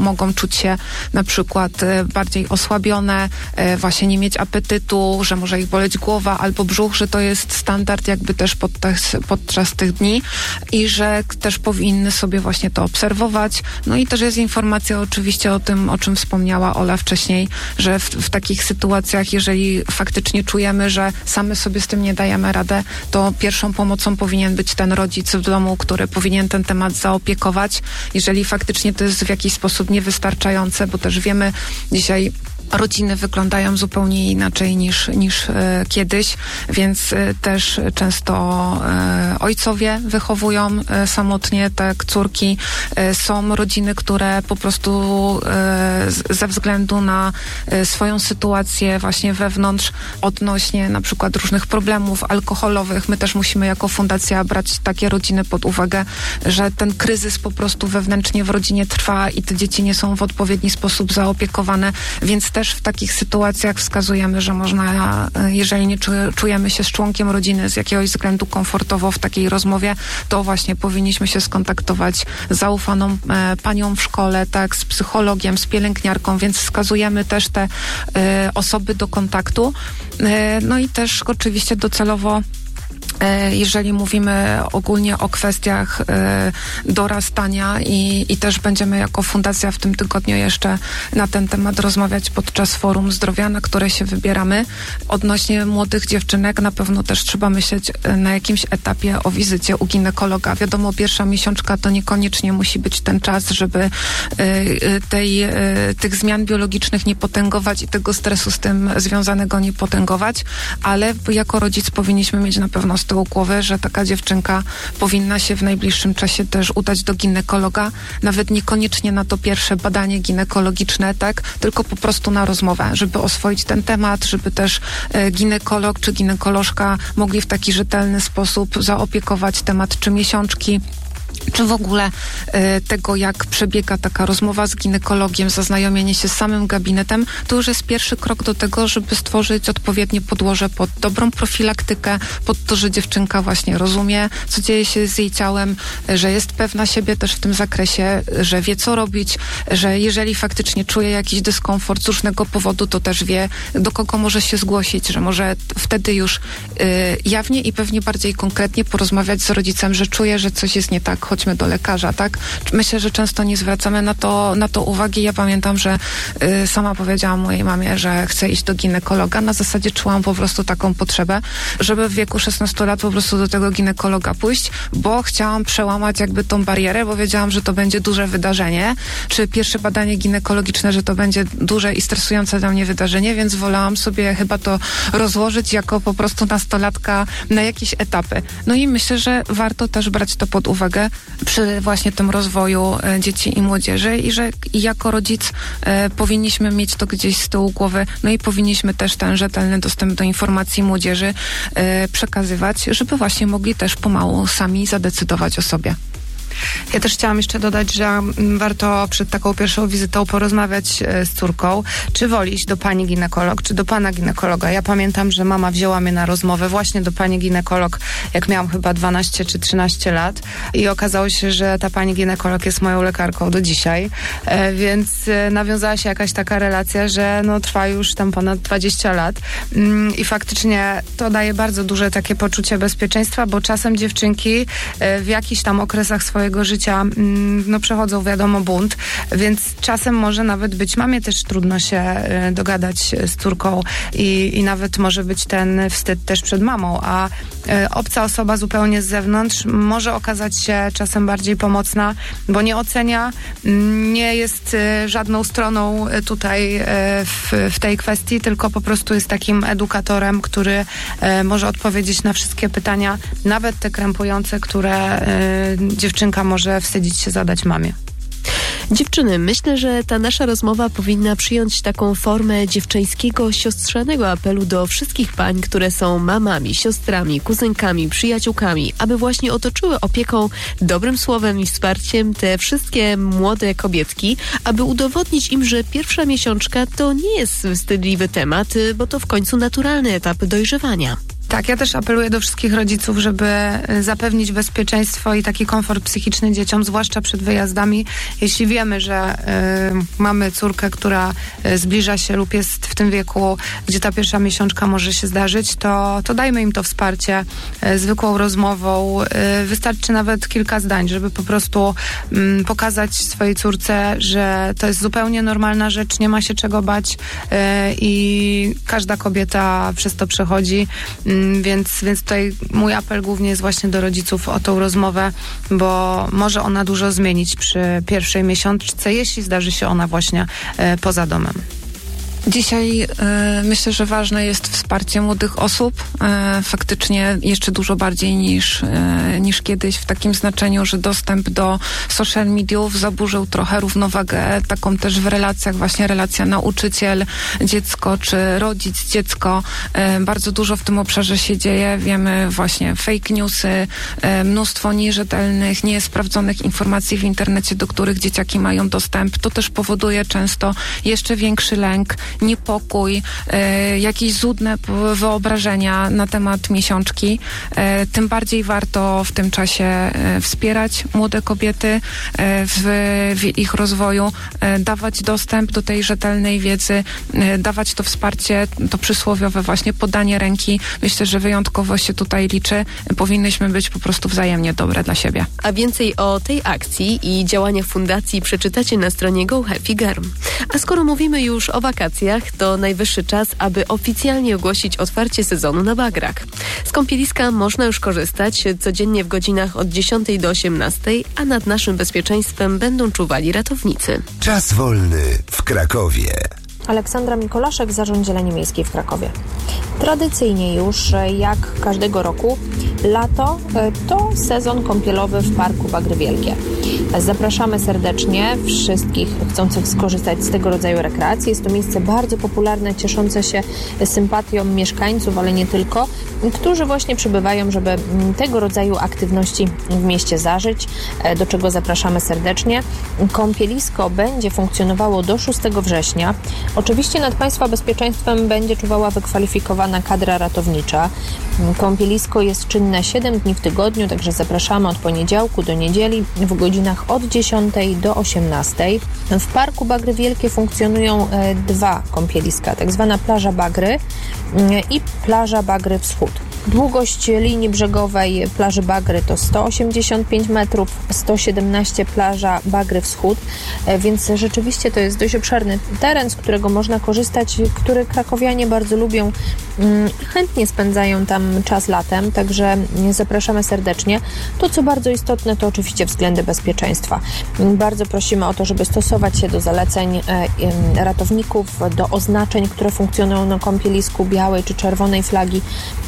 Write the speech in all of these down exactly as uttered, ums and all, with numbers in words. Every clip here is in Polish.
mogą czuć się na przykład bardziej osłabione, właśnie nie mieć apetytu, że może ich boleć głowa albo brzuch, że to jest standard jakby też podczas, podczas tych dni i że też powinny sobie właśnie to obserwować. No i też jest informacja oczywiście o tym, o czym wspomniała Ola wcześniej, że w, w takich sytuacjach, jeżeli faktycznie czujemy, że same sobie z tym nie dajemy radę, to pierwszą pomocą powinien być ten rodzic w domu, który powinien ten temat zaopiekować. Jeżeli faktycznie to jest w jakiś sposób niewystarczające, bo też wiemy dzisiaj, rodziny wyglądają zupełnie inaczej niż, niż e, kiedyś, więc e, też często e, ojcowie wychowują e, samotnie tak córki. E, są rodziny, które po prostu e, z, ze względu na e, swoją sytuację właśnie wewnątrz odnośnie na przykład różnych problemów alkoholowych. My też musimy jako fundacja brać takie rodziny pod uwagę, że ten kryzys po prostu wewnętrznie w rodzinie trwa i te dzieci nie są w odpowiedni sposób zaopiekowane, więc też w takich sytuacjach wskazujemy, że można, jeżeli nie czujemy się z członkiem rodziny z jakiegoś względu komfortowo w takiej rozmowie, to właśnie powinniśmy się skontaktować z zaufaną e, panią w szkole, tak, z psychologiem, z pielęgniarką, więc wskazujemy też te e, osoby do kontaktu. E, no i też oczywiście docelowo, jeżeli mówimy ogólnie o kwestiach e, dorastania i, i też będziemy jako fundacja w tym tygodniu jeszcze na ten temat rozmawiać podczas forum zdrowia, na które się wybieramy. Odnośnie młodych dziewczynek na pewno też trzeba myśleć na jakimś etapie o wizycie u ginekologa. Wiadomo, pierwsza miesiączka to niekoniecznie musi być ten czas, żeby e, tej, e, tych zmian biologicznych nie potęgować i tego stresu z tym związanego nie potęgować, ale jako rodzic powinniśmy mieć na pewno z tyłu głowy, że taka dziewczynka powinna się w najbliższym czasie też udać do ginekologa, nawet niekoniecznie na to pierwsze badanie ginekologiczne, tak, tylko po prostu na rozmowę, żeby oswoić ten temat, żeby też e, ginekolog czy ginekolożka mogli w taki rzetelny sposób zaopiekować temat czy miesiączki, czy w ogóle e, tego, jak przebiega taka rozmowa z ginekologiem, zaznajomienie się z samym gabinetem, to już jest pierwszy krok do tego, żeby stworzyć odpowiednie podłoże pod dobrą profilaktykę, pod to, że dziewczynka właśnie rozumie, co dzieje się z jej ciałem, że jest pewna siebie też w tym zakresie, że wie, co robić, że jeżeli faktycznie czuje jakiś dyskomfort z różnego powodu, to też wie, do kogo może się zgłosić, że może wtedy już e, jawnie i pewnie bardziej konkretnie porozmawiać z rodzicem, że czuje, że coś jest nie tak, chodźmy do lekarza, tak? Myślę, że często nie zwracamy na to, na to uwagi. Ja pamiętam, że y, sama powiedziałam mojej mamie, że chcę iść do ginekologa. Na zasadzie czułam po prostu taką potrzebę, żeby w wieku szesnastu lat po prostu do tego ginekologa pójść, bo chciałam przełamać jakby tą barierę, bo wiedziałam, że to będzie duże wydarzenie, czy pierwsze badanie ginekologiczne, że to będzie duże i stresujące dla mnie wydarzenie, więc wolałam sobie chyba to rozłożyć jako po prostu nastolatka na jakieś etapy. No i myślę, że warto też brać to pod uwagę przy właśnie tym rozwoju e, dzieci i młodzieży i że i jako rodzic e, powinniśmy mieć to gdzieś z tyłu głowy, no i powinniśmy też ten rzetelny dostęp do informacji młodzieży e, przekazywać, żeby właśnie mogli też pomału sami zadecydować o sobie. Ja też chciałam jeszcze dodać, że warto przed taką pierwszą wizytą porozmawiać z córką, czy woli iść do pani ginekolog, czy do pana ginekologa. Ja pamiętam, że mama wzięła mnie na rozmowę właśnie do pani ginekolog, jak miałam chyba dwanaście czy trzynaście lat i okazało się, że ta pani ginekolog jest moją lekarką do dzisiaj, e, więc nawiązała się jakaś taka relacja, że no trwa już tam ponad dwadzieścia lat mm, i faktycznie to daje bardzo duże takie poczucie bezpieczeństwa, bo czasem dziewczynki e, w jakichś tam okresach swojego życia no, przechodzą, wiadomo, bunt, więc czasem może nawet być mamie też trudno się y, dogadać z córką i, i nawet może być ten wstyd też przed mamą, a y, obca osoba zupełnie z zewnątrz może okazać się czasem bardziej pomocna, bo nie ocenia, nie jest y, żadną stroną tutaj y, w, w tej kwestii, tylko po prostu jest takim edukatorem, który y, może odpowiedzieć na wszystkie pytania, nawet te krępujące, które y, dziewczynka może wstydzić się zadać mamie. Dziewczyny, myślę, że ta nasza rozmowa powinna przyjąć taką formę dziewczyńskiego, siostrzanego apelu do wszystkich pań, które są mamami, siostrami, kuzynkami, przyjaciółkami, aby właśnie otoczyły opieką, dobrym słowem i wsparciem te wszystkie młode kobietki, aby udowodnić im, że pierwsza miesiączka to nie jest wstydliwy temat, bo to w końcu naturalny etap dojrzewania. Tak, ja też apeluję do wszystkich rodziców, żeby zapewnić bezpieczeństwo i taki komfort psychiczny dzieciom, zwłaszcza przed wyjazdami. Jeśli wiemy, że y, mamy córkę, która y, zbliża się lub jest w tym wieku, gdzie ta pierwsza miesiączka może się zdarzyć, to, to dajmy im to wsparcie y, zwykłą rozmową. Y, wystarczy nawet kilka zdań, żeby po prostu y, pokazać swojej córce, że to jest zupełnie normalna rzecz, nie ma się czego bać y, i każda kobieta przez to przechodzi. Więc, więc tutaj mój apel głównie jest właśnie do rodziców o tą rozmowę, bo może ona dużo zmienić przy pierwszej miesiączce, jeśli zdarzy się ona właśnie e, poza domem. Dzisiaj y, myślę, że ważne jest wsparcie młodych osób, y, faktycznie jeszcze dużo bardziej niż, y, niż kiedyś, w takim znaczeniu, że dostęp do social mediów zaburzył trochę równowagę, taką też w relacjach, właśnie relacja nauczyciel-dziecko czy rodzic-dziecko. Y, bardzo dużo w tym obszarze się dzieje. Wiemy właśnie fake newsy, y, mnóstwo nierzetelnych, niesprawdzonych informacji w internecie, do których dzieciaki mają dostęp. To też powoduje często jeszcze większy lęk, niepokój, e, jakieś złudne wyobrażenia na temat miesiączki. E, tym bardziej warto w tym czasie e, wspierać młode kobiety e, w, w ich rozwoju, e, dawać dostęp do tej rzetelnej wiedzy, e, dawać to wsparcie, to przysłowiowe właśnie podanie ręki. Myślę, że wyjątkowo się tutaj liczy. Powinnyśmy być po prostu wzajemnie dobre dla siebie. A więcej o tej akcji i działaniach fundacji przeczytacie na stronie Go Healthy Girl. A skoro mówimy już o wakacjach, to najwyższy czas, aby oficjalnie ogłosić otwarcie sezonu na bagrach. Z kąpieliska można już korzystać codziennie w godzinach od dziesiątej do osiemnastej, a nad naszym bezpieczeństwem będą czuwali ratownicy. Czas wolny w Krakowie. Aleksandra Mikolaszek, Zarząd Zieleni Miejskiej w Krakowie. Tradycyjnie już, jak każdego roku, lato to sezon kąpielowy w Parku Bagry Wielkie. Zapraszamy serdecznie wszystkich chcących skorzystać z tego rodzaju rekreacji. Jest to miejsce bardzo popularne, cieszące się sympatią mieszkańców, ale nie tylko, którzy właśnie przybywają, żeby tego rodzaju aktywności w mieście zażyć, do czego zapraszamy serdecznie. Kąpielisko będzie funkcjonowało do szóstego września. Oczywiście nad Państwa bezpieczeństwem będzie czuwała wykwalifikowana kadra ratownicza. Kąpielisko jest czynne siedem dni w tygodniu, także zapraszamy od poniedziałku do niedzieli w godzinach od dziesiątej do osiemnastej. W Parku Bagry Wielkie funkcjonują dwa kąpieliska, tak zwana plaża Bagry i plaża Bagry Wschód. Długość linii brzegowej plaży Bagry to sto osiemdziesiąt pięć metrów, sto siedemnaście plaża Bagry Wschód, więc rzeczywiście to jest dość obszerny teren, z którego można korzystać, który krakowianie bardzo lubią i chętnie spędzają tam czas latem, także zapraszamy serdecznie. To, co bardzo istotne, to oczywiście względy bezpieczeństwa. Bardzo prosimy o to, żeby stosować się do zaleceń ratowników, do oznaczeń, które funkcjonują na kąpielisku, białej czy czerwonej flagi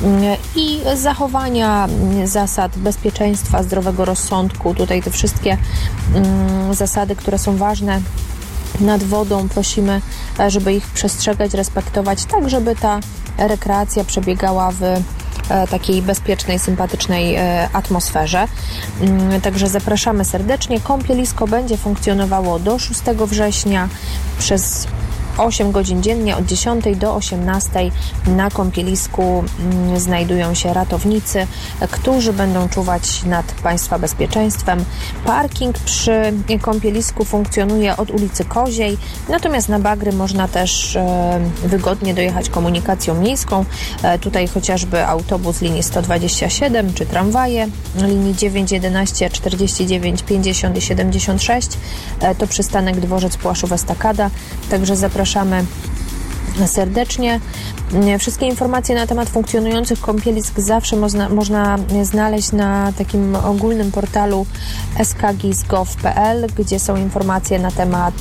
i zachowania zasad bezpieczeństwa, zdrowego rozsądku. Tutaj te wszystkie um, zasady, które są ważne nad wodą, prosimy, żeby ich przestrzegać, respektować, tak żeby ta rekreacja przebiegała w e, takiej bezpiecznej, sympatycznej e, atmosferze. Mm, także zapraszamy serdecznie. Kąpielisko będzie funkcjonowało do szóstego września przez osiem godzin dziennie, od dziesiątej do osiemnastej. Na kąpielisku mm, znajdują się ratownicy, którzy będą czuwać nad Państwa bezpieczeństwem. Parking przy kąpielisku funkcjonuje od ulicy Koziej, natomiast na Bagry można też e, wygodnie dojechać komunikacją miejską. E, tutaj chociażby autobus linii sto dwadzieścia siedem, czy tramwaje linii dziewięć, jedenaście, czterdzieści dziewięć, pięćdziesiąt i siedemdziesiąt sześć. E, to przystanek Dworzec Płaszów Estakada, także zapraszamy Zapraszamy serdecznie. Wszystkie informacje na temat funkcjonujących kąpielisk zawsze można, można znaleźć na takim ogólnym portalu s k g i s kropka gov kropka p l, gdzie są informacje na temat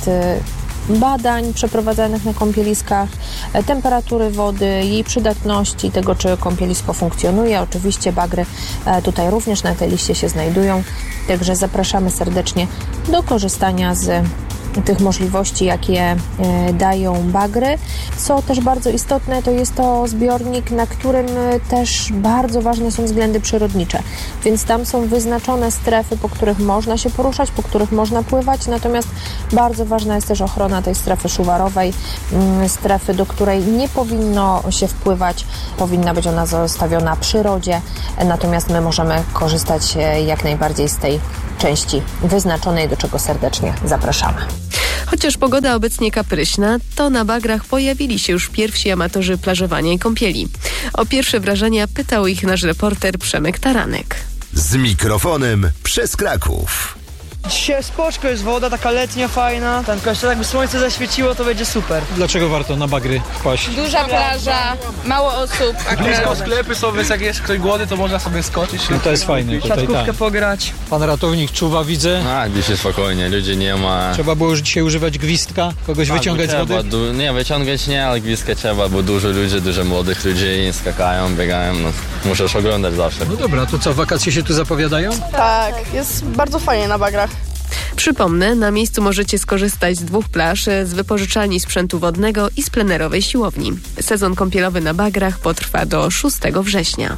badań przeprowadzanych na kąpieliskach, temperatury wody, jej przydatności, tego, czy kąpielisko funkcjonuje. Oczywiście Bagry tutaj również na tej liście się znajdują, także zapraszamy serdecznie do korzystania z tych możliwości, jakie dają bagry. Co też bardzo istotne, to jest to zbiornik, na którym też bardzo ważne są względy przyrodnicze, więc tam są wyznaczone strefy, po których można się poruszać, po których można pływać, natomiast bardzo ważna jest też ochrona tej strefy szuwarowej, strefy, do której nie powinno się wpływać, powinna być ona zostawiona przyrodzie, natomiast my możemy korzystać jak najbardziej z tej części wyznaczonej, do czego serdecznie zapraszamy. Chociaż pogoda obecnie kapryśna, to na bagrach pojawili się już pierwsi amatorzy plażowania i kąpieli. O pierwsze wrażenia pytał ich nasz reporter Przemek Taranek. Z mikrofonem przez Kraków. Dzisiaj spoczko, jest woda taka letnia, fajna. Tam jeszcze jakby słońce zaświeciło, to będzie super. Dlaczego warto na bagry wpaść? Duża plaża, mało osób. Blisko sklepy są, więc jak jest ktoś głodny, to można sobie skoczyć. No to jest fajne tutaj, siatkówkę tak. pograć. Pan ratownik czuwa, widzę. A, dzisiaj spokojnie, ludzi nie ma. Trzeba było już dzisiaj używać gwizdka, kogoś tak, wyciągać z wody? Du- nie, wyciągać nie, ale gwizdkę trzeba, bo dużo ludzi, dużo młodych ludzi skakają, biegają, no musisz oglądać zawsze. No dobra, to co, wakacje się tu zapowiadają? Tak, jest bardzo fajnie na bagrach. Przypomnę, na miejscu możecie skorzystać z dwóch plaż, z wypożyczalni sprzętu wodnego i z plenerowej siłowni. Sezon kąpielowy na bagrach potrwa do szóstego września.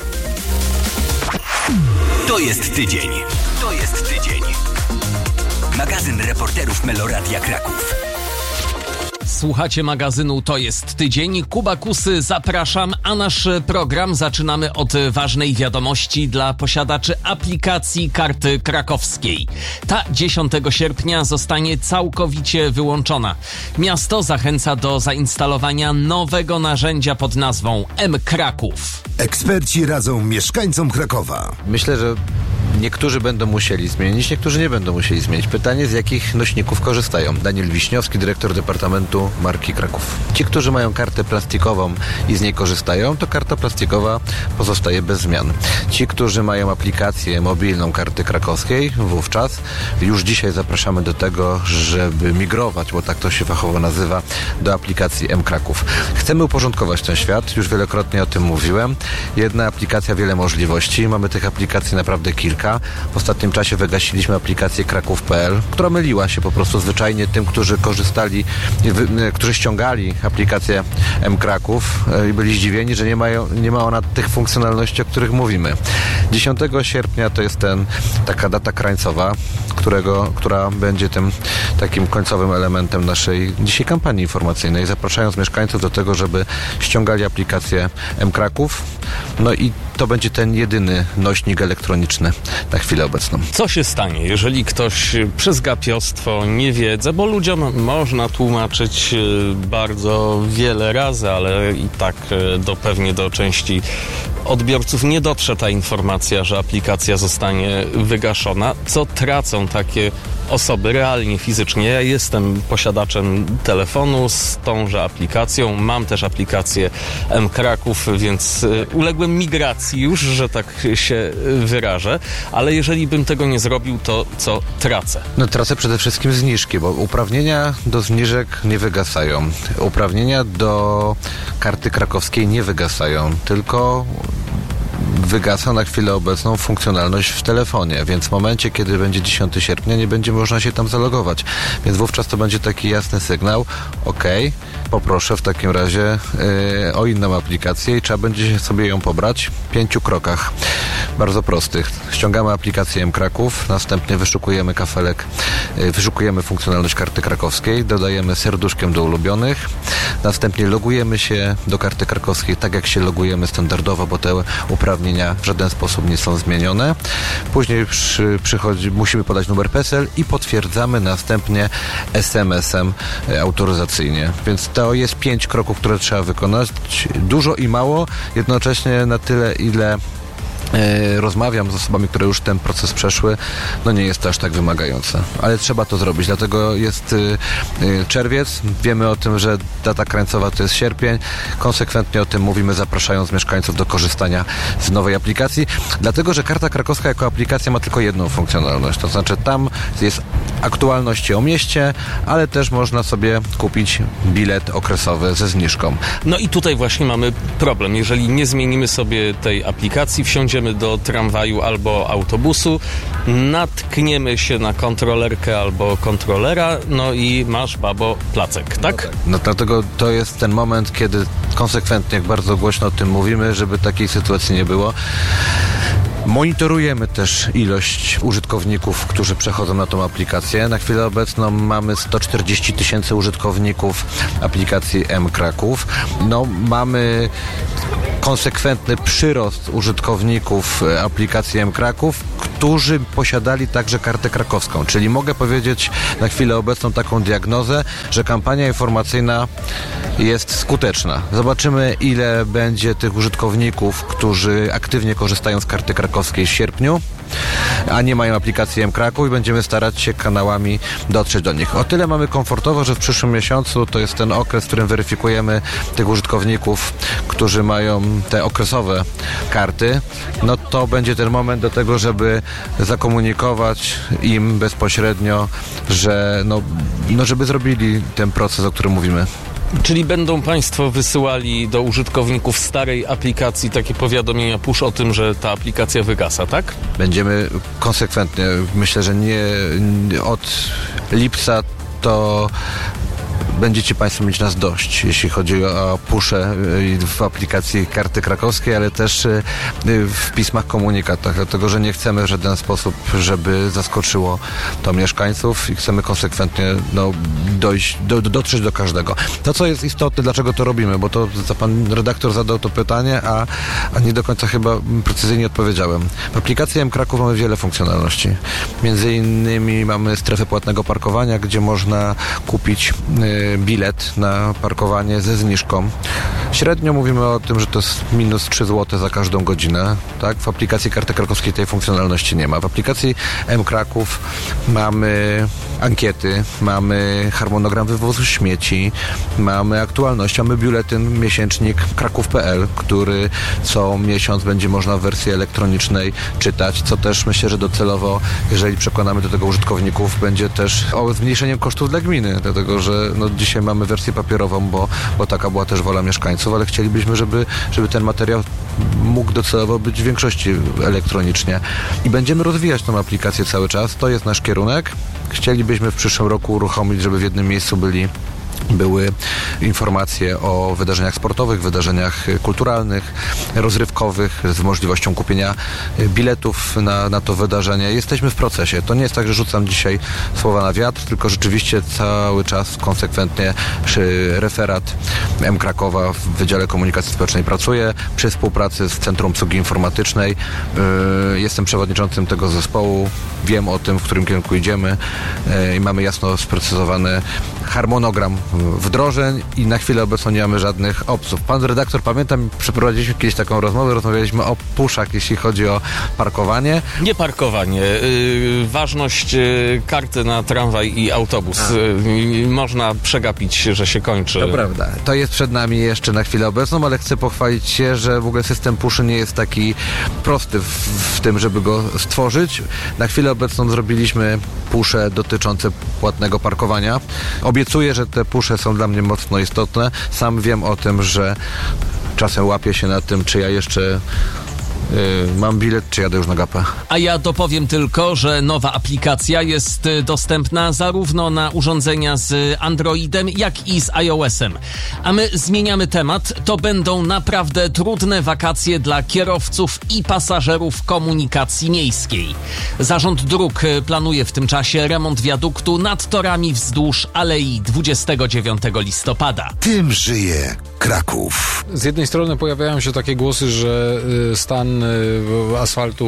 To jest tydzień. To jest tydzień. Magazyn reporterów Meloradia Kraków. Słuchacie magazynu To jest tydzień. Kuba Kusy, zapraszam, a nasz program zaczynamy od ważnej wiadomości dla posiadaczy aplikacji Karty Krakowskiej. Ta dziesiątego sierpnia zostanie całkowicie wyłączona. Miasto zachęca do zainstalowania nowego narzędzia pod nazwą mKraków. Eksperci radzą mieszkańcom Krakowa. Myślę, że niektórzy będą musieli zmienić, niektórzy nie będą musieli zmienić. Pytanie, z jakich nośników korzystają. Daniel Wiśniowski, dyrektor Departamentu Marki Kraków. Ci, którzy mają kartę plastikową i z niej korzystają, to karta plastikowa pozostaje bez zmian. Ci, którzy mają aplikację mobilną Karty Krakowskiej, wówczas już dzisiaj zapraszamy do tego, żeby migrować, bo tak to się fachowo nazywa, do aplikacji mKraków. Chcemy uporządkować ten świat, już wielokrotnie o tym mówiłem. Jedna aplikacja, wiele możliwości. Mamy tych aplikacji naprawdę kilka. W ostatnim czasie wygasiliśmy aplikację kraków kropka p l, która myliła się po prostu zwyczajnie tym, którzy korzystali, którzy ściągali aplikację mKraków i byli zdziwieni, że nie, mają, nie ma ona tych funkcjonalności, o których mówimy. dziesiątego sierpnia to jest ten, taka data krańcowa, którego, która będzie tym takim końcowym elementem naszej dzisiaj kampanii informacyjnej, zapraszając mieszkańców do tego, żeby ściągali aplikację mKraków. No i to będzie ten jedyny nośnik elektroniczny na chwilę obecną. Co się stanie, jeżeli ktoś przez gapiostwo, niewiedzę, bo ludziom można tłumaczyć bardzo wiele razy, ale i tak do, pewnie do części odbiorców nie dotrze ta informacja, że aplikacja zostanie wygaszona. Co tracą takie osoby realnie, fizycznie? Ja jestem posiadaczem telefonu z tąże aplikacją, mam też aplikację mKraków, więc uległem migracji już, że tak się wyrażę, ale jeżeli bym tego nie zrobił, to co tracę? No tracę przede wszystkim zniżki, bo uprawnienia do zniżek nie wygasają. Uprawnienia do Karty Krakowskiej nie wygasają, tylko wygasa na chwilę obecną funkcjonalność w telefonie, więc w momencie, kiedy będzie dziesiątego sierpnia, nie będzie można się tam zalogować. Więc wówczas to będzie taki jasny sygnał, ok, poproszę w takim razie yy, o inną aplikację i trzeba będzie sobie ją pobrać w pięciu krokach. Bardzo prostych. Ściągamy aplikację mKraków, następnie wyszukujemy kafelek, yy, wyszukujemy funkcjonalność Karty Krakowskiej, dodajemy serduszkiem do ulubionych, następnie logujemy się do Karty Krakowskiej tak, jak się logujemy standardowo, bo te uprawnienia w żaden sposób nie są zmienione. Później przy, przychodzi, musimy podać numer P E S E L i potwierdzamy następnie es em esem autoryzacyjnie. Więc to jest pięć kroków, które trzeba wykonać. Dużo i mało, jednocześnie na tyle, ile rozmawiam z osobami, które już ten proces przeszły, no nie jest to aż tak wymagające. Ale trzeba to zrobić, dlatego jest czerwiec, wiemy o tym, że data krańcowa to jest sierpień, konsekwentnie o tym mówimy, zapraszając mieszkańców do korzystania z nowej aplikacji, dlatego, że Karta Krakowska jako aplikacja ma tylko jedną funkcjonalność, to znaczy tam jest aktualności o mieście, ale też można sobie kupić bilet okresowy ze zniżką. No i tutaj właśnie mamy problem. Jeżeli nie zmienimy sobie tej aplikacji, wsiądziemy wsiądziemy do tramwaju albo autobusu, natkniemy się na kontrolerkę albo kontrolera, no i masz, babo, placek, tak? No dlatego to jest ten moment, kiedy konsekwentnie, jak bardzo głośno o tym mówimy, żeby takiej sytuacji nie było. Monitorujemy też ilość użytkowników, którzy przechodzą na tą aplikację. Na chwilę obecną mamy sto czterdzieści tysięcy użytkowników aplikacji mKraków. No, mamy konsekwentny przyrost użytkowników aplikacji mKraków, którzy posiadali także kartę krakowską. Czyli mogę powiedzieć na chwilę obecną taką diagnozę, że kampania informacyjna jest skuteczna. Zobaczymy, ile będzie tych użytkowników, którzy aktywnie korzystają z karty krakowskiej w sierpniu, a nie mają aplikacji mKraków, i będziemy starać się kanałami dotrzeć do nich. O tyle mamy komfortowo, że w przyszłym miesiącu to jest ten okres, w którym weryfikujemy tych użytkowników, którzy mają te okresowe karty. No to będzie ten moment do tego, żeby zakomunikować im bezpośrednio, że no, no żeby zrobili ten proces, o którym mówimy. Czyli będą Państwo wysyłali do użytkowników starej aplikacji takie powiadomienia push o tym, że ta aplikacja wygasa, tak? Będziemy konsekwentnie, myślę, że nie od lipca to będziecie Państwo mieć nas dość, jeśli chodzi o pusze w aplikacji karty krakowskiej, ale też w pismach, komunikatach, dlatego że nie chcemy w żaden sposób, żeby zaskoczyło to mieszkańców i chcemy konsekwentnie no, dojść, do, dotrzeć do każdego. To, co jest istotne, dlaczego to robimy, bo to pan redaktor zadał to pytanie, a, a nie do końca chyba precyzyjnie odpowiedziałem. W aplikacji mKraków mamy wiele funkcjonalności. Między innymi mamy strefę płatnego parkowania, gdzie można kupić bilet na parkowanie ze zniżką. Średnio mówimy o tym, że to jest minus trzy złote za każdą godzinę. Tak? W aplikacji karty krakowskiej tej funkcjonalności nie ma. W aplikacji mKraków mamy ankiety, mamy harmonogram wywozu śmieci, mamy aktualność, mamy biuletyn, miesięcznik kraków kropka p l, który co miesiąc będzie można w wersji elektronicznej czytać, co też myślę, że docelowo, jeżeli przekonamy do tego użytkowników, będzie też o zmniejszeniem kosztów dla gminy, dlatego że no, dzisiaj mamy wersję papierową, bo, bo taka była też wola mieszkańców, ale chcielibyśmy, żeby, żeby ten materiał mógł docelowo być w większości elektronicznie. I będziemy rozwijać tą aplikację cały czas. To jest nasz kierunek. Chcielibyśmy w przyszłym roku uruchomić, żeby w jednym miejscu byli były informacje o wydarzeniach sportowych, wydarzeniach kulturalnych, rozrywkowych, z możliwością kupienia biletów na, na to wydarzenie. Jesteśmy w procesie. To nie jest tak, że rzucam dzisiaj słowa na wiatr, tylko rzeczywiście cały czas konsekwentnie referat mKrakowa w Wydziale Komunikacji Społecznej pracuje przy współpracy z Centrum Obsługi Informatycznej. Jestem przewodniczącym tego zespołu. Wiem o tym, w którym kierunku idziemy i mamy jasno sprecyzowany harmonogram wdrożeń i na chwilę obecną nie mamy żadnych obców. Pan redaktor, pamiętam, przeprowadziliśmy kiedyś taką rozmowę, rozmawialiśmy o puszach, jeśli chodzi o parkowanie. Nie parkowanie. Yy, ważność yy, karty na tramwaj i autobus. Yy, można przegapić, że się kończy. To prawda. To jest przed nami jeszcze na chwilę obecną, ale chcę pochwalić się, że w ogóle system puszy nie jest taki prosty w, w tym, żeby go stworzyć. Na chwilę obecną zrobiliśmy pusze dotyczące płatnego parkowania. Obiecuję, że te pusze są dla mnie mocno istotne. Sam wiem o tym, że czasem łapię się na tym, czy ja jeszcze Yy, mam bilet, czy jadę już na gapę. A ja dopowiem tylko, że nowa aplikacja jest dostępna zarówno na urządzenia z Androidem, jak i z iOS-em. A my zmieniamy temat. To będą naprawdę trudne wakacje dla kierowców i pasażerów komunikacji miejskiej. Zarząd Dróg planuje w tym czasie remont wiaduktu nad torami wzdłuż Alei dwudziestego dziewiątego listopada. Tym żyje Kraków. Z jednej strony pojawiają się takie głosy, że stan asfaltu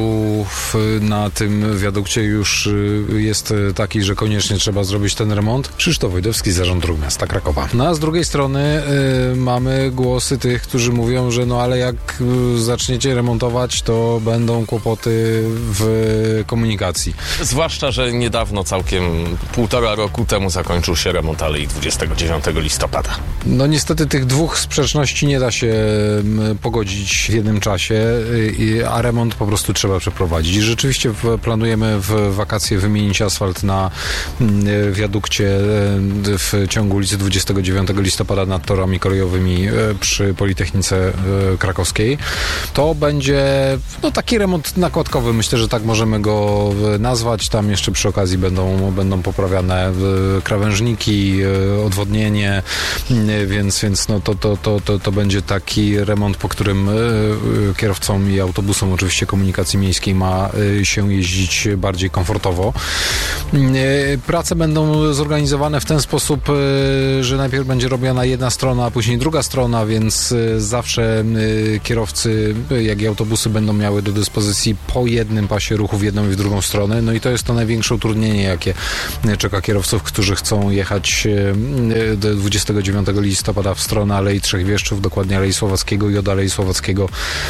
na tym wiadukcie już jest taki, że koniecznie trzeba zrobić ten remont. Krzysztof Wojdowski, Zarząd Dróg Miasta Krakowa. No a z drugiej strony y, mamy głosy tych, którzy mówią, że no ale jak zaczniecie remontować, to będą kłopoty w komunikacji. Zwłaszcza, że niedawno, całkiem półtora roku temu zakończył się remont Alei dwudziestego dziewiątego listopada. No niestety tych dwóch sprzeczności nie da się pogodzić w jednym czasie a remont po prostu trzeba przeprowadzić. I rzeczywiście planujemy w wakacje wymienić asfalt na wiadukcie w ciągu ulicy dwudziestego dziewiątego listopada nad torami kolejowymi przy Politechnice Krakowskiej. To będzie no, taki remont nakładkowy, myślę, że tak możemy go nazwać. Tam jeszcze przy okazji będą, będą poprawiane krawężniki, odwodnienie, więc, więc no, to, to, to, to, to będzie taki remont, po którym kierowcom i autobusom oczywiście komunikacji miejskiej ma się jeździć bardziej komfortowo. Prace będą zorganizowane w ten sposób, że najpierw będzie robiona jedna strona, a później druga strona, więc zawsze kierowcy, jak i autobusy będą miały do dyspozycji po jednym pasie ruchu w jedną i w drugą stronę. No i to jest to największe utrudnienie, jakie czeka kierowców, którzy chcą jechać do dwudziestego dziewiątego listopada w stronę Alei Trzech Wieszczów, dokładnie Alei Słowackiego, i od Alei Słowackiego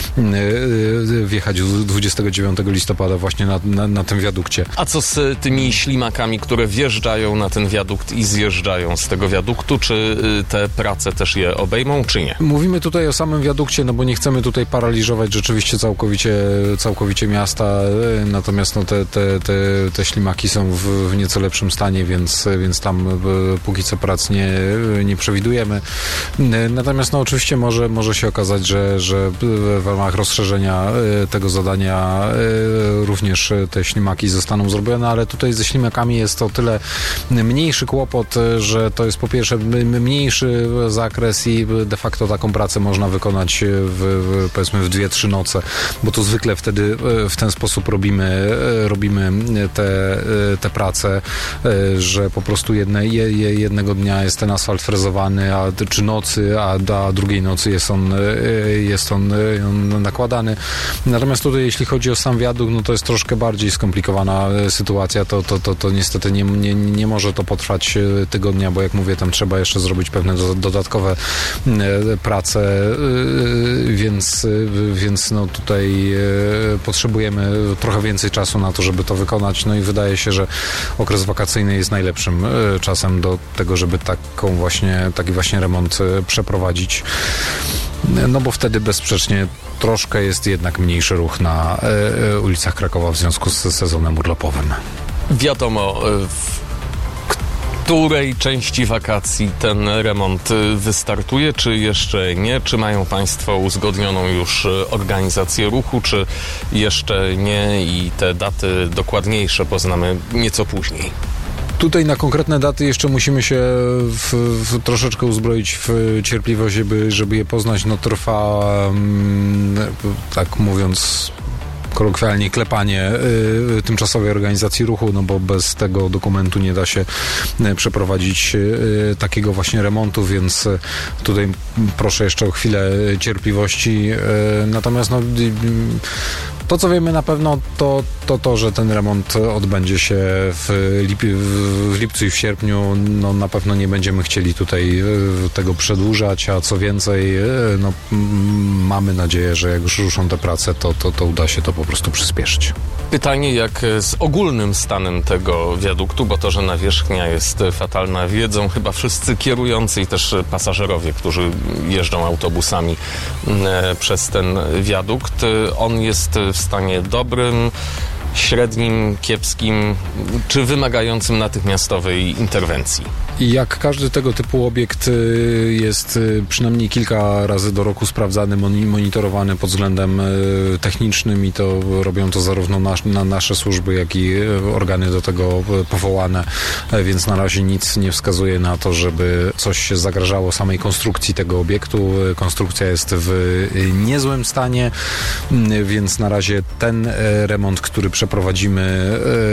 wjechać dwudziestego dziewiątego listopada właśnie na, na, na tym wiadukcie. A co z tymi ślimakami, które wjeżdżają na ten wiadukt i zjeżdżają z tego wiaduktu? Czy te prace też je obejmą, czy nie? Mówimy tutaj o samym wiadukcie, no bo nie chcemy tutaj paraliżować rzeczywiście całkowicie, całkowicie miasta, natomiast no te, te, te, te ślimaki są w, w nieco lepszym stanie, więc, więc tam póki co prac nie, nie przewidujemy. Natomiast no oczywiście może, może się okazać, że, że w ramach rozszerzenia tego zadania również te ślimaki zostaną zrobione, ale tutaj ze ślimakami jest to tyle mniejszy kłopot, że to jest po pierwsze mniejszy zakres i de facto taką pracę można wykonać w, w, powiedzmy w dwie, trzy noce, bo to zwykle wtedy w ten sposób robimy, robimy te, te prace, że po prostu jedne, jednego dnia jest ten asfalt frezowany, a, czy nocy, a, a drugiej nocy jest on, jest on, on nakładany. Natomiast tutaj jeśli chodzi o sam wiadukt, no to jest troszkę bardziej skomplikowana sytuacja, to, to, to, to niestety nie, nie, nie może to potrwać tygodnia, bo jak mówię, tam trzeba jeszcze zrobić pewne do, dodatkowe prace, więc, więc no tutaj potrzebujemy trochę więcej czasu na to, żeby to wykonać, no i wydaje się, że okres wakacyjny jest najlepszym czasem do tego, żeby taką właśnie, taki właśnie remont przeprowadzić, no bo wtedy bezsprzecznie troszkę jest jednak mniejszy ruch na ulicach Krakowa w związku z sezonem urlopowym. Wiadomo, w której części wakacji ten remont wystartuje, czy jeszcze nie? Czy mają Państwo uzgodnioną już organizację ruchu, czy jeszcze nie i te daty dokładniejsze poznamy nieco później? Tutaj na konkretne daty jeszcze musimy się w, w troszeczkę uzbroić w cierpliwość, żeby, żeby je poznać. No trwa, tak mówiąc kolokwialnie, klepanie y, tymczasowej organizacji ruchu, no bo bez tego dokumentu nie da się y, przeprowadzić y, takiego właśnie remontu, więc y, tutaj proszę jeszcze o chwilę cierpliwości. Y, natomiast no, y, to, co wiemy na pewno, to, to to, że ten remont odbędzie się w, lip, w lipcu i w sierpniu. No, na pewno nie będziemy chcieli tutaj tego przedłużać, a co więcej, no, mamy nadzieję, że jak już ruszą te prace, to, to, to uda się to po prostu przyspieszyć. Pytanie, jak z ogólnym stanem tego wiaduktu, bo to, że nawierzchnia jest fatalna, wiedzą chyba wszyscy kierujący i też pasażerowie, którzy jeżdżą autobusami przez ten wiadukt. On jest w stanie dobrym, średnim, kiepskim, czy wymagającym natychmiastowej interwencji? I jak każdy tego typu obiekt jest przynajmniej kilka razy do roku sprawdzany, monitorowany pod względem technicznym i to robią to zarówno nas, na nasze służby, jak i organy do tego powołane, więc na razie nic nie wskazuje na to, żeby coś się zagrażało samej konstrukcji tego obiektu. Konstrukcja jest w niezłym stanie, więc na razie ten remont, który przeprowadzimy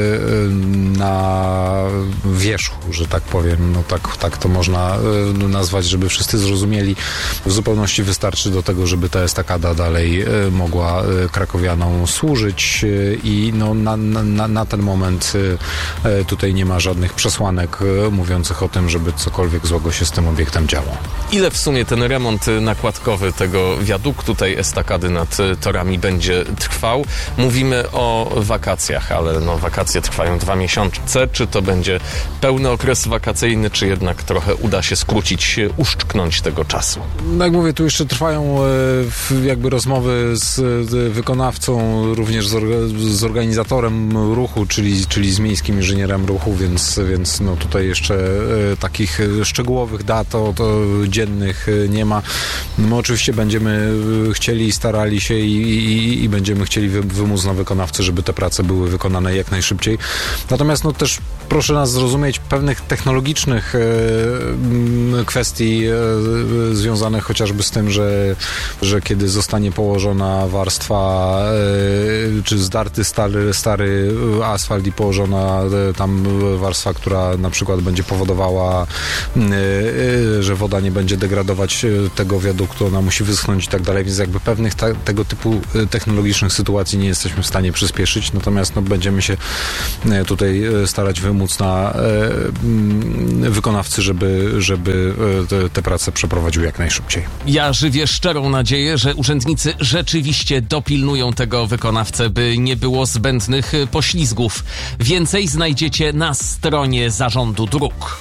na wierzchu, że tak powiem, no tak, tak to można nazwać, żeby wszyscy zrozumieli, w zupełności wystarczy do tego, żeby ta estakada dalej mogła krakowianom służyć i no na, na, na ten moment tutaj nie ma żadnych przesłanek mówiących o tym, żeby cokolwiek złego się z tym obiektem działo. Ile w sumie ten remont nakładkowy tego wiaduktu, tej estakady nad torami będzie trwał? Mówimy o wakacjach, ale no wakacje trwają dwa miesiące. Czy to będzie pełny okres wakacyjny, czy jednak trochę uda się skrócić, uszczknąć tego czasu? No jak mówię, tu jeszcze trwają e, jakby rozmowy z e, wykonawcą, również z, orga, z organizatorem ruchu, czyli, czyli z miejskim inżynierem ruchu, więc, więc no tutaj jeszcze e, takich szczegółowych dat to, to dziennych nie ma. No my oczywiście będziemy chcieli, starali się i, i, i będziemy chcieli wy, wymóc na wykonawcy, żeby te prace były wykonane jak najszybciej. Natomiast no też proszę nas zrozumieć, pewnych technologicznych e, kwestii e, związanych chociażby z tym, że, że kiedy zostanie położona warstwa e, czy zdarty stary, stary asfalt i położona e, tam warstwa, która na przykład będzie powodowała, e, e, że woda nie będzie degradować tego wiaduktu, ona musi wyschnąć i tak dalej, więc jakby pewnych ta, tego typu technologicznych sytuacji nie jesteśmy w stanie przyspieszyć, natomiast no, będziemy się tutaj starać wymóc na e, wykonawcy, żeby, żeby te, te prace przeprowadził jak najszybciej. Ja żywię szczerą nadzieję, że urzędnicy rzeczywiście dopilnują tego wykonawcę, by nie było zbędnych poślizgów. Więcej znajdziecie na stronie Zarządu Dróg.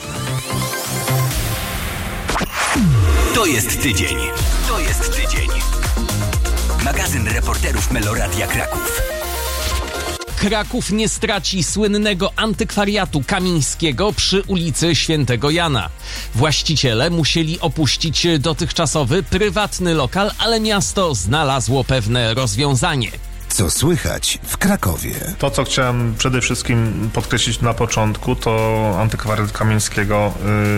To jest tydzień. To jest tydzień. Magazyn reporterów Meloradia Kraków. Kraków nie straci słynnego antykwariatu Kamińskiego przy ulicy Świętego Jana. Właściciele musieli opuścić dotychczasowy, prywatny lokal, ale miasto znalazło pewne rozwiązanie. Co słychać w Krakowie? To, co chciałem przede wszystkim podkreślić na początku, to antykwariat Kamińskiego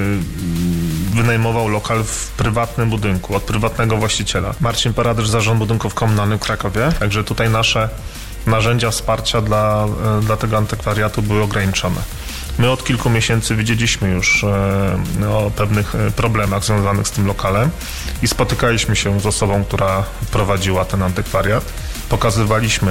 yy, wynajmował lokal w prywatnym budynku, od prywatnego właściciela. Marcin Paradysz, Zarząd Budynków Komunalnych w Krakowie. Także tutaj nasze narzędzia wsparcia dla, dla tego antykwariatu były ograniczone. My od kilku miesięcy widzieliśmy już e, o pewnych problemach związanych z tym lokalem i spotykaliśmy się z osobą, która prowadziła ten antykwariat. Pokazywaliśmy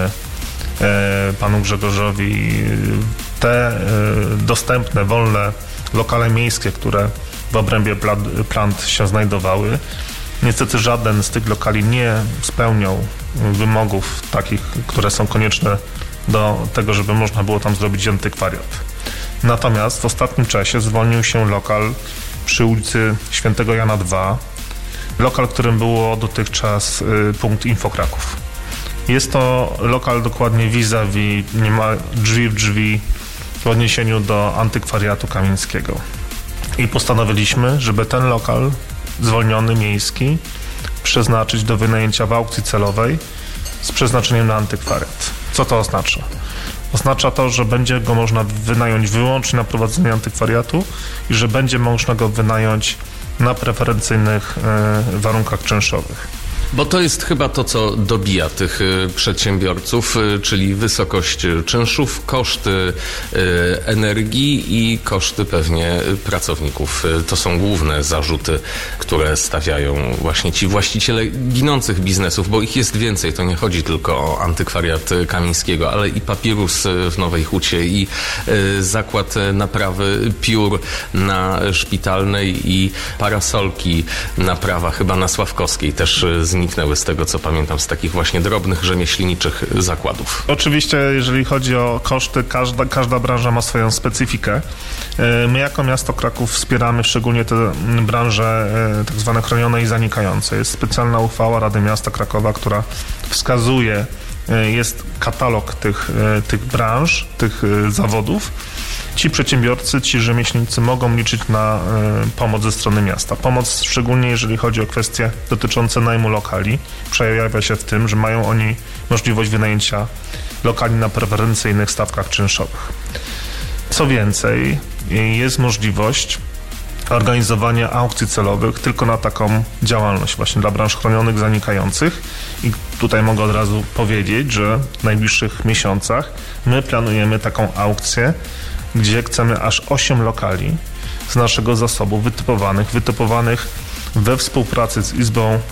e, panu Grzegorzowi te e, dostępne, wolne lokale miejskie, które w obrębie plant, plant się znajdowały. Niestety żaden z tych lokali nie spełniał wymogów takich, które są konieczne do tego, żeby można było tam zrobić antykwariat. Natomiast w ostatnim czasie zwolnił się lokal przy ulicy Świętego Jana dwa, lokal, którym było dotychczas y, punkt Info Kraków. Jest to lokal dokładnie vis-a-vis, nie ma drzwi w drzwi w odniesieniu do antykwariatu Kamińskiego. I postanowiliśmy, żeby ten lokal zwolniony miejski przeznaczyć do wynajęcia w aukcji celowej z przeznaczeniem na antykwariat. Co to oznacza? Oznacza to, że będzie go można wynająć wyłącznie na prowadzenie antykwariatu i że będzie można go wynająć na preferencyjnych y, warunkach czynszowych. Bo to jest chyba to, co dobija tych y, przedsiębiorców, y, czyli wysokość czynszów, koszty y, energii i koszty pewnie pracowników. Y, to są główne zarzuty, które stawiają właśnie ci właściciele ginących biznesów, bo ich jest więcej. To nie chodzi tylko o antykwariat Kamińskiego, ale i Papirus w Nowej Hucie i y, zakład naprawy piór na Szpitalnej i parasolki naprawa chyba na Sławkowskiej też y, z zniknęły z tego, co pamiętam, z takich właśnie drobnych, rzemieślniczych zakładów. Oczywiście, jeżeli chodzi o koszty, każda, każda branża ma swoją specyfikę. My jako miasto Kraków wspieramy szczególnie te branże tak zwane chronione i zanikające. Jest specjalna uchwała Rady Miasta Krakowa, która wskazuje, jest katalog tych, tych branż, tych zawodów. Ci przedsiębiorcy, ci rzemieślnicy mogą liczyć na y, pomoc ze strony miasta. Pomoc szczególnie jeżeli chodzi o kwestie dotyczące najmu lokali przejawia się w tym, że mają oni możliwość wynajęcia lokali na preferencyjnych stawkach czynszowych. Co więcej, jest możliwość organizowania aukcji celowych tylko na taką działalność właśnie dla branż chronionych, zanikających i tutaj mogę od razu powiedzieć, że w najbliższych miesiącach my planujemy taką aukcję, gdzie chcemy aż osiem lokali z naszego zasobu wytypowanych, wytypowanych we współpracy z Izbą e,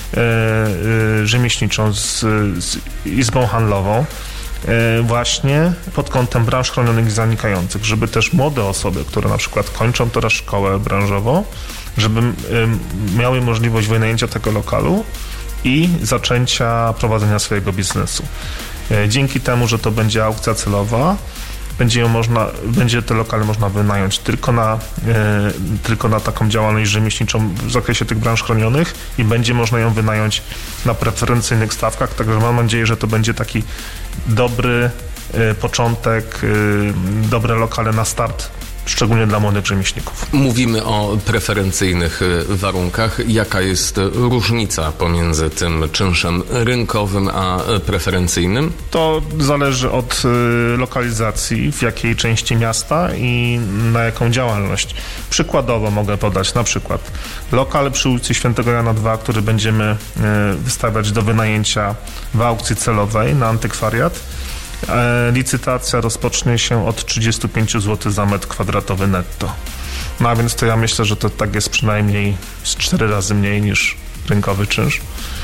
e, Rzemieślniczą, z, z Izbą Handlową, e, właśnie pod kątem branż chronionych i zanikających, żeby też młode osoby, które na przykład kończą teraz szkołę branżową, żeby e, miały możliwość wynajęcia tego lokalu i zaczęcia prowadzenia swojego biznesu. Dzięki temu, że to będzie aukcja celowa, będzie, ją można, będzie te lokale można wynająć tylko na, e, tylko na taką działalność rzemieślniczą w zakresie tych branż chronionych i będzie można ją wynająć na preferencyjnych stawkach, także mam nadzieję, że to będzie taki dobry e, początek, e, dobre lokale na start, szczególnie dla młodych rzemieślników. Mówimy o preferencyjnych warunkach. Jaka jest różnica pomiędzy tym czynszem rynkowym a preferencyjnym? To zależy od y, lokalizacji, w jakiej części miasta i na jaką działalność. Przykładowo mogę podać na przykład lokal przy ulicy Świętego Jana drugiego, który będziemy y, wystawiać do wynajęcia w aukcji celowej na antykwariat. Licytacja rozpocznie się od trzydzieści pięć złotych za metr kwadratowy netto. No a więc to ja myślę, że to tak jest przynajmniej z cztery razy mniej niż rynkowy czynsz.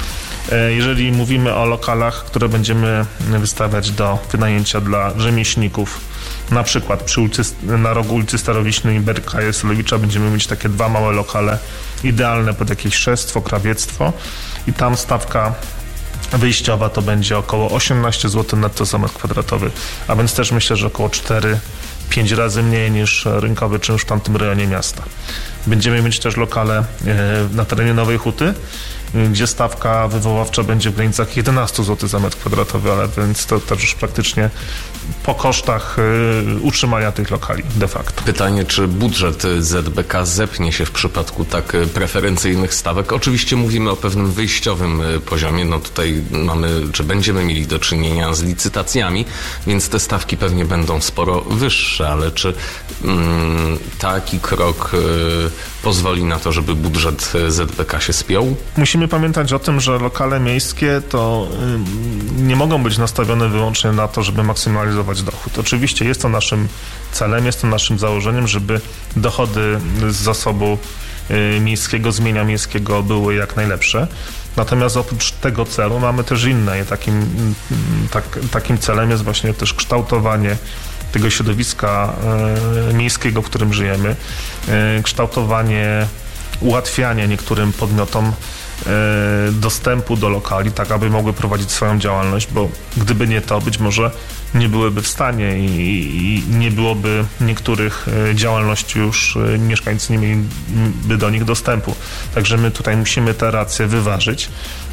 Jeżeli mówimy o lokalach, które będziemy wystawiać do wynajęcia dla rzemieślników, na przykład przy ulicy, na rogu ulicy Starowiśnej i Berka Jesolowicza będziemy mieć takie dwa małe lokale idealne pod jakieś szewstwo, krawiectwo i tam stawka wyjściowa to będzie około osiemnaście złotych netto za metr kwadratowy, a więc też myślę, że około cztery pięć razy mniej niż rynkowy czynsz w tamtym rejonie miasta. Będziemy mieć też lokale na terenie Nowej Huty, gdzie stawka wywoławcza będzie w granicach jedenaście złotych za metr kwadratowy, ale więc to też już praktycznie po kosztach y, utrzymania tych lokali de facto. Pytanie, czy budżet Z B K zepnie się w przypadku tak preferencyjnych stawek? Oczywiście mówimy o pewnym wyjściowym poziomie, no tutaj mamy, czy będziemy mieli do czynienia z licytacjami, więc te stawki pewnie będą sporo wyższe, ale czy mm, taki krok y, pozwoli na to, żeby budżet Z B K się spiął? Musimy pamiętać o tym, że lokale miejskie to y, nie mogą być nastawione wyłącznie na to, żeby maksymalizować dochód. Oczywiście jest to naszym celem, jest to naszym założeniem, żeby dochody z zasobu y, miejskiego, z mienia miejskiego były jak najlepsze. Natomiast oprócz tego celu mamy też inne. Takim, tak, takim celem jest właśnie też kształtowanie tego środowiska y, miejskiego, w którym żyjemy, y, kształtowanie, ułatwianie niektórym podmiotom dostępu do lokali, tak aby mogły prowadzić swoją działalność, bo gdyby nie to, być może nie byłyby w stanie i, i nie byłoby niektórych działalności już mieszkańcy nie mieliby do nich dostępu. Także my tutaj musimy te racje wyważyć,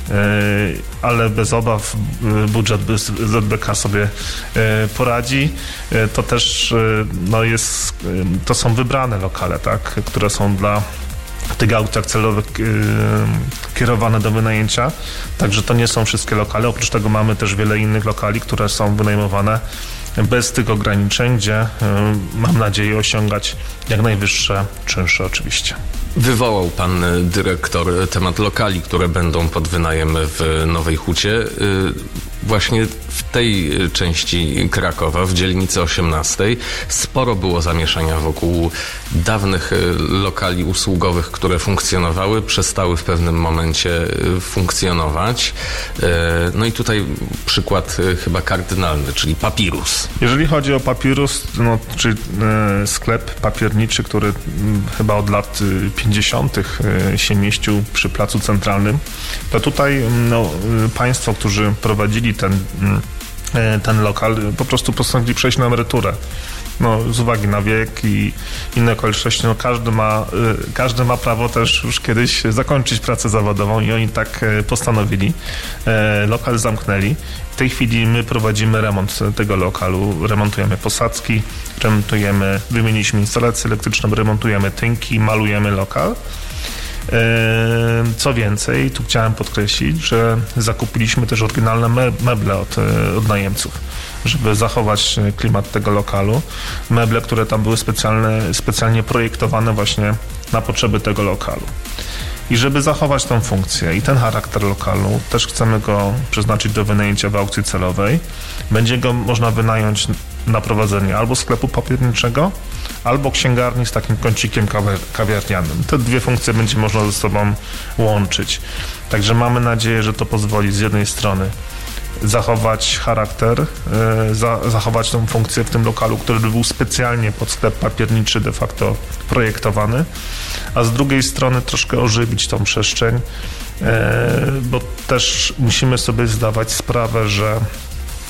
ale bez obaw budżet Z B K sobie poradzi. To też no jest, to są wybrane lokale, tak, które są dla w tych aukcjach celowych kierowane do wynajęcia, także to nie są wszystkie lokale. Oprócz tego mamy też wiele innych lokali, które są wynajmowane bez tych ograniczeń, gdzie mam nadzieję osiągać jak najwyższe czynsze oczywiście. Wywołał pan dyrektor temat lokali, które będą pod wynajem w Nowej Hucie. Właśnie w tej części Krakowa, w dzielnicy osiemnastej, sporo było zamieszania wokół dawnych lokali usługowych, które funkcjonowały, przestały w pewnym momencie funkcjonować. No i tutaj przykład chyba kardynalny, czyli Papirus. Jeżeli chodzi o Papirus, no, czyli sklep papierniczy, który chyba od lat pięćdziesiątych się mieścił przy Placu Centralnym, to tutaj no, państwo, którzy prowadzili ten, ten lokal, po prostu postanowili przejść na emeryturę. No, z uwagi na wiek i inne okoliczności, no każdy ma, każdy ma prawo też już kiedyś zakończyć pracę zawodową i oni tak postanowili. Lokal zamknęli. W tej chwili my prowadzimy remont tego lokalu, remontujemy posadzki, remontujemy, wymieniliśmy instalację elektryczną, remontujemy tynki, malujemy lokal. Co więcej, tu chciałem podkreślić, że zakupiliśmy też oryginalne meble od, od najemców, żeby zachować klimat tego lokalu. Meble, które tam były specjalne, specjalnie projektowane właśnie na potrzeby tego lokalu. I żeby zachować tą funkcję i ten charakter lokalu, też chcemy go przeznaczyć do wynajęcia w aukcji celowej. Będzie go można wynająć na prowadzenie albo sklepu papierniczego, albo księgarni z takim kącikiem kawiarnianym. Te dwie funkcje będzie można ze sobą łączyć. Także mamy nadzieję, że to pozwoli z jednej strony zachować charakter, za, zachować tą funkcję w tym lokalu, który był specjalnie pod sklep papierniczy de facto projektowany, a z drugiej strony troszkę ożywić tą przestrzeń, bo też musimy sobie zdawać sprawę, że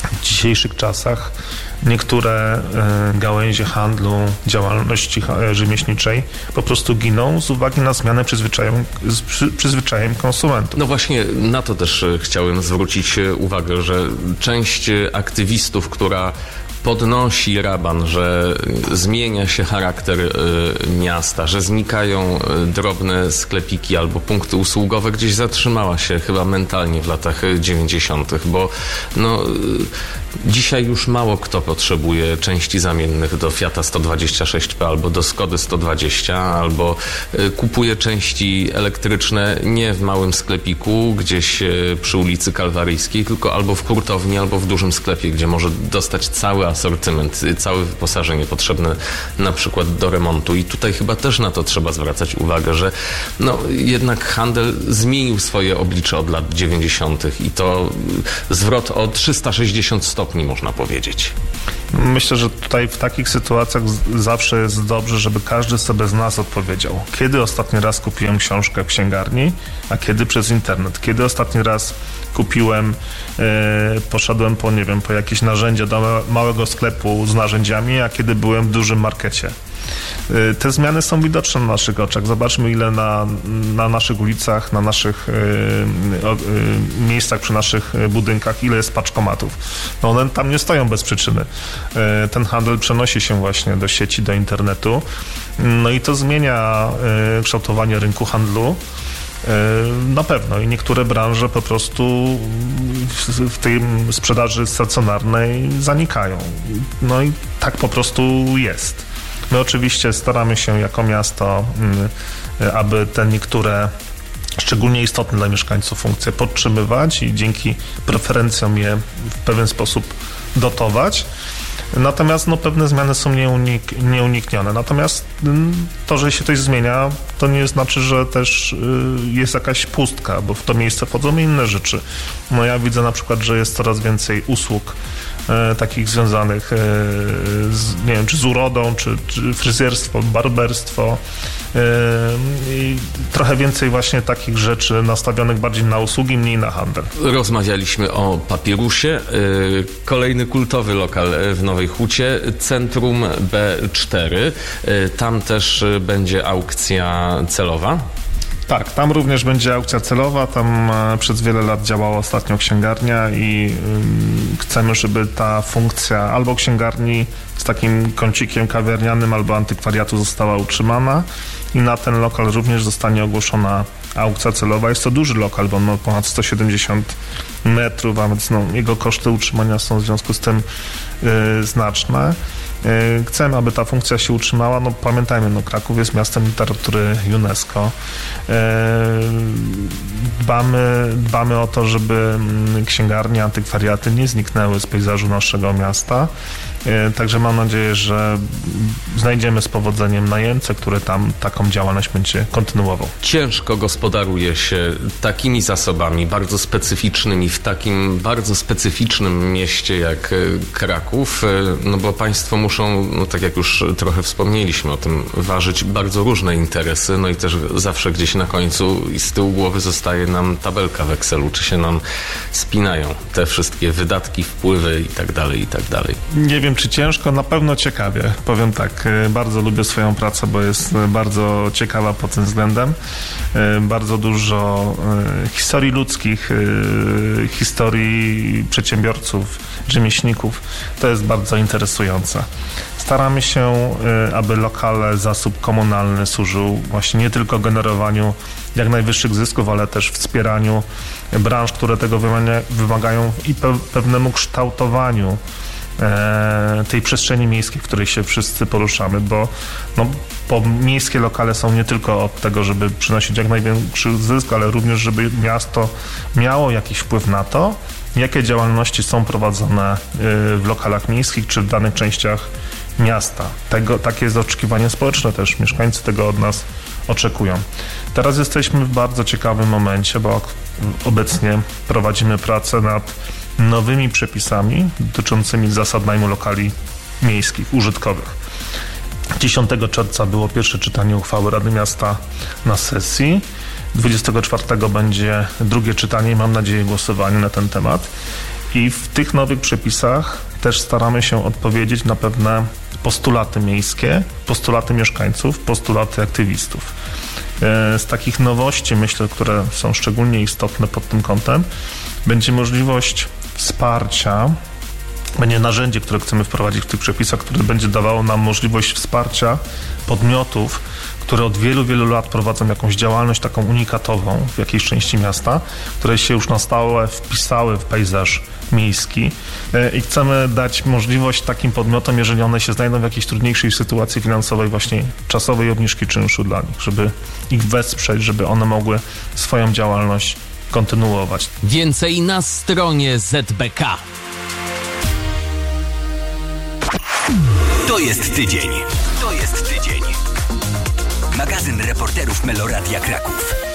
w dzisiejszych czasach niektóre y, gałęzie handlu, działalności rzemieślniczej po prostu giną z uwagi na zmianę przyzwyczajem, przy, przyzwyczajem konsumentów. No właśnie na to też chciałem zwrócić uwagę, że część aktywistów, która podnosi raban, że zmienia się charakter y, miasta, że znikają y, drobne sklepiki albo punkty usługowe, gdzieś zatrzymała się chyba mentalnie w latach dziewięćdziesiątych, bo no, y, dzisiaj już mało kto potrzebuje części zamiennych do Fiata sto dwadzieścia sześć P albo do Skody sto dwadzieścia, albo y, kupuje części elektryczne nie w małym sklepiku, gdzieś y, przy ulicy Kalwaryjskiej, tylko albo w hurtowni, albo w dużym sklepie, gdzie może dostać cały asortyment, całe wyposażenie potrzebne na przykład do remontu. I tutaj chyba też na to trzeba zwracać uwagę, że no, jednak handel zmienił swoje oblicze od lat dziewięćdziesiątych i to zwrot o trzysta sześćdziesiąt stopni, można powiedzieć. Myślę, że tutaj w takich sytuacjach zawsze jest dobrze, żeby każdy sobie z nas odpowiedział. Kiedy ostatni raz kupiłem książkę w księgarni, a kiedy przez internet? Kiedy ostatni raz kupiłem, e, poszedłem po, nie wiem, po jakieś narzędzia do małego sklepu z narzędziami, a kiedy byłem w dużym markecie. E, te zmiany są widoczne na naszych oczach. Zobaczmy, ile na, na naszych ulicach, na naszych e, o, e, miejscach, przy naszych budynkach, ile jest paczkomatów. No one tam nie stoją bez przyczyny. E, ten handel przenosi się właśnie do sieci, do internetu. No i to zmienia e, kształtowanie rynku handlu. Na pewno i niektóre branże po prostu w tej sprzedaży stacjonarnej zanikają. No i tak po prostu jest. My oczywiście staramy się jako miasto, aby te niektóre szczególnie istotne dla mieszkańców funkcje podtrzymywać i dzięki preferencjom je w pewien sposób dotować. Natomiast no, pewne zmiany są nieunik- nieuniknione. Natomiast to, że się coś zmienia, to nie znaczy, że też y, jest jakaś pustka, bo w to miejsce wchodzą inne rzeczy. No ja widzę na przykład, że jest coraz więcej usług e, takich związanych e, z, nie wiem, czy z urodą, czy, czy fryzjerstwo, barberstwo. E, i trochę więcej właśnie takich rzeczy nastawionych bardziej na usługi, mniej na handel. Rozmawialiśmy o Papirusie. E, kolejny kultowy lokal w Nowej Hucie, Centrum B cztery. E, tam też będzie aukcja celowa. Tak, tam również będzie aukcja celowa, tam przez wiele lat działała ostatnio księgarnia i chcemy, żeby ta funkcja albo księgarni z takim kącikiem kawiarnianym, albo antykwariatu została utrzymana i na ten lokal również zostanie ogłoszona aukcja celowa. Jest to duży lokal, bo on ma ponad sto siedemdziesiąt metrów, a więc no, jego koszty utrzymania są w związku z tym yy, znaczne. Chcemy, aby ta funkcja się utrzymała. No, pamiętajmy, no, Kraków jest miastem literatury UNESCO. Dbamy, dbamy o to, żeby księgarnie, antykwariaty nie zniknęły z pejzażu naszego miasta. Także mam nadzieję, że znajdziemy z powodzeniem najemcę, który tam taką działalność będzie kontynuował. Ciężko gospodaruje się takimi zasobami bardzo specyficznymi w takim bardzo specyficznym mieście jak Kraków, no bo państwo muszą, no tak jak już trochę wspomnieliśmy o tym, ważyć bardzo różne interesy, no i też zawsze gdzieś na końcu i z tyłu głowy zostaje nam tabelka w Excelu, czy się nam spinają te wszystkie wydatki, wpływy i tak dalej, i tak dalej. Nie wiem, czy ciężko, na pewno ciekawie. Powiem tak, bardzo lubię swoją pracę, bo jest bardzo ciekawa pod tym względem. Bardzo dużo historii ludzkich, historii przedsiębiorców, rzemieślników. To jest bardzo interesujące. Staramy się, aby lokale, zasób komunalny służył właśnie nie tylko generowaniu jak najwyższych zysków, ale też wspieraniu branż, które tego wymagają i pewnemu kształtowaniu tej przestrzeni miejskiej, w której się wszyscy poruszamy, bo, no, bo miejskie lokale są nie tylko od tego, żeby przynosić jak największy zysk, ale również, żeby miasto miało jakiś wpływ na to, jakie działalności są prowadzone w lokalach miejskich czy w danych częściach miasta. Tego, takie jest oczekiwanie społeczne też. Mieszkańcy tego od nas oczekują. Teraz jesteśmy w bardzo ciekawym momencie, bo obecnie prowadzimy pracę nad nowymi przepisami dotyczącymi zasad najmu lokali miejskich, użytkowych. dziesiątego czerwca było pierwsze czytanie uchwały Rady Miasta na sesji. dwudziestego czwartego będzie drugie czytanie i mam nadzieję głosowanie na ten temat. I w tych nowych przepisach też staramy się odpowiedzieć na pewne postulaty miejskie, postulaty mieszkańców, postulaty aktywistów. Z takich nowości, myślę, które są szczególnie istotne pod tym kątem, będzie możliwość wsparcia, będzie narzędzie, które chcemy wprowadzić w tych przepisach, które będzie dawało nam możliwość wsparcia podmiotów, które od wielu, wielu lat prowadzą jakąś działalność taką unikatową w jakiejś części miasta, które się już na stałe wpisały w pejzaż miejski i chcemy dać możliwość takim podmiotom, jeżeli one się znajdą w jakiejś trudniejszej sytuacji finansowej, właśnie czasowej obniżki czynszu dla nich, żeby ich wesprzeć, żeby one mogły swoją działalność kontynuować. Więcej na stronie Z B K. To jest tydzień. To jest tydzień. Magazyn reporterów Meloradia Kraków.